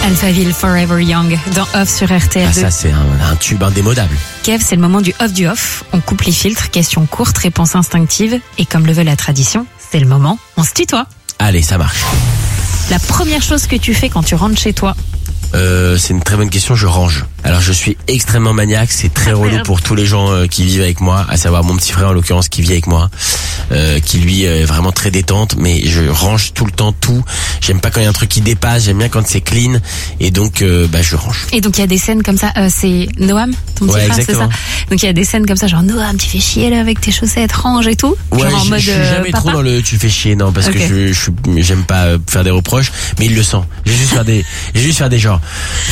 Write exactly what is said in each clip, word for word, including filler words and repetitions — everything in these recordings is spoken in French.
Alphaville, Forever Young, dans Off sur R T L deux. Ah, ça, c'est un, un tube indémodable. Kev, c'est le moment du off du off. On coupe les filtres, questions courtes, réponses instinctives. Et comme le veut la tradition, c'est le moment, on se tutoie. Allez, ça marche. La première chose que tu fais quand tu rentres chez toi? Euh, c'est une très bonne question, je range. Alors je suis extrêmement maniaque, c'est très relou Merde. pour tous les gens euh, qui vivent avec moi, à savoir mon petit frère en l'occurrence qui vit avec moi, euh, qui lui est vraiment très détente, mais je range tout le temps tout. J'aime pas quand il y a un truc qui dépasse, j'aime bien quand c'est clean, et donc euh, bah je range. Et donc il y a des scènes comme ça, euh, c'est Noam, ton petit Ouais, frère, c'est exactement. ça? Donc il y a des scènes comme ça, genre Noam, tu fais chier là avec tes chaussettes, range et tout. Ouais, genre en je, mode je suis euh, jamais papa. trop dans le tu fais chier, non, parce Ok. que je, je suis- j'aime pas euh, faire des reproches, mais il le sent. J'ai juste faire des, j'ai juste faire des genres.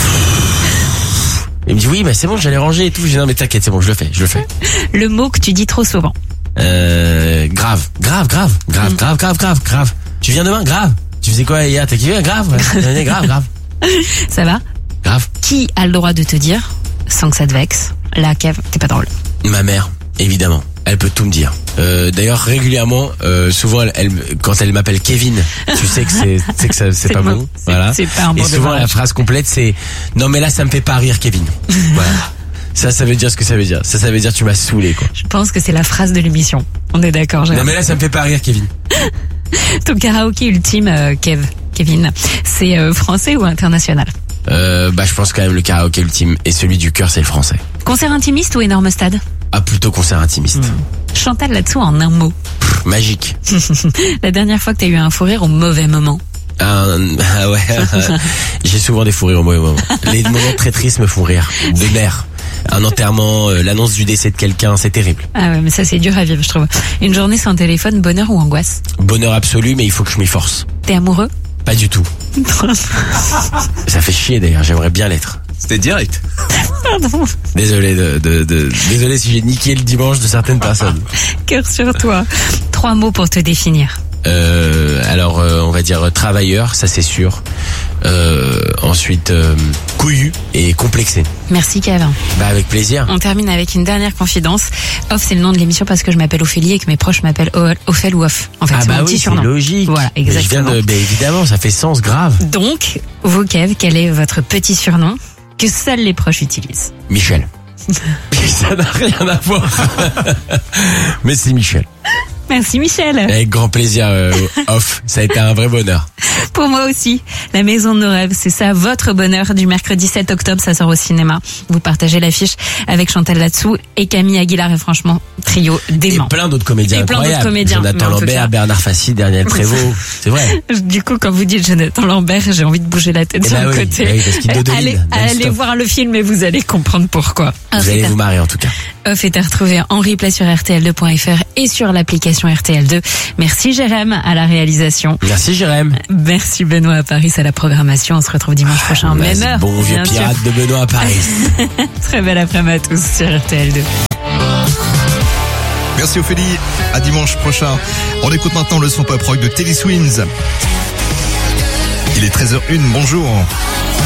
Il me dit oui, bah c'est bon, j'allais ranger et tout. Je dis non mais t'inquiète, c'est bon, je le fais, je le fais. Le mot que tu dis trop souvent. Euh, grave, grave, grave, grave, Mm. grave, grave, grave, grave. Tu viens demain, grave. Tu faisais quoi hier? T'as kiffé? Grave, ouais. grave, grave, Ça va? grave. Qui a le droit de te dire, sans que ça te vexe, là Kev, t'es pas drôle? Ma mère, évidemment. Elle peut tout me dire. Euh, d'ailleurs, régulièrement, euh, souvent, elle, elle- quand elle m'appelle Kevin, tu sais que c'est, tu sais que ça, c'est C'est pas bon. bon. C'est- Voilà. c'est pas un bon Et souvent, démarrage. la phrase complète, c'est non mais là, ça me fait pas rire, Kevin. Voilà. Ça, ça veut dire ce que ça veut dire. Ça, ça veut dire tu m'as saoulé, quoi. Je pense que c'est la phrase de l'émission. On est d'accord, Non Gérard. mais là, ça me fait pas rire, Kevin. Ton karaoké ultime, euh, Kev, Kevin, c'est euh, français ou international? Euh, bah, je pense quand même le karaoké ultime et celui du cœur, c'est le français. Concert intimiste ou énorme stade? Ah, plutôt concert intimiste. Chantal là-dessous en un mot. Pff, magique. La dernière fois que t'as eu un fou rire au mauvais moment. Un, ah ouais, j'ai souvent des fous rires au mauvais moment. Les moments très tristes me font rire. De mère. Un enterrement, euh, l'annonce du décès de quelqu'un, c'est terrible. Ah ouais, mais ça c'est dur à vivre, je trouve. Une journée sans téléphone, bonheur ou angoisse? Bonheur absolu, mais il faut que je m'y force. T'es amoureux? Pas du tout. Ça fait chier d'ailleurs, j'aimerais bien l'être. C'était direct. Pardon. Désolé de, de, de- désolé si j'ai niqué le dimanche de certaines personnes. Cœur sur toi. Trois mots pour te définir. Euh, alors, euh, on va dire euh, travailleur, ça c'est sûr. Euh, ensuite, euh, couillu et complexé. Merci Kevin. Bah avec plaisir. On termine avec une dernière confidence. Off, c'est le nom de l'émission parce que je m'appelle Ophélie et que mes proches m'appellent O- Ophel ou Off. En fait, Ah c'est bah mon petit oui, c'est surnom. logique. Voilà, Mais je viens exactement. de, bah évidemment, ça fait sens grave. Donc, vous Kev, quel est votre petit surnom que seuls les proches utilisent? Michel. Ça n'a rien à voir. Mais c'est Michel. Merci Michel. Avec grand plaisir, euh, off. Ça a été un vrai bonheur. Pour moi aussi, La Maison de nos rêves, c'est ça, votre bonheur du mercredi sept octobre, ça sort au cinéma. Vous partagez l'affiche avec Chantal Latsou et Camille Aguilar et franchement, trio Et dément. plein d'autres comédiens Et plein d'autres incroyables. comédiens, Jonathan mais en tout Lambert, cas- Bernard Fassi, Daniel Prévost. C'est vrai. Du coup, quand vous dites Jonathan Lambert, j'ai envie de bouger la tête Eh sur bah le oui, côté. bah oui, parce qu'il dodeline, allez, non-stop. allez voir le film et vous allez comprendre pourquoi. Vous Off allez est à- vous marrer en tout cas. Off est à retrouver en replay sur R T L deux point F R et sur l'application R T L deux. Merci Jérém à la réalisation. Merci Jérém. Merci Benoît à Paris à la programmation. On se retrouve dimanche prochain, Bah, même ce heure. bon vieux bien sûr. pirate de Benoît à Paris. Très belle après-midi à tous sur R T L deux. Merci Ophélie. À dimanche prochain. On écoute maintenant le son pop rock de Teddy Swims. Il est treize heures une. Bonjour.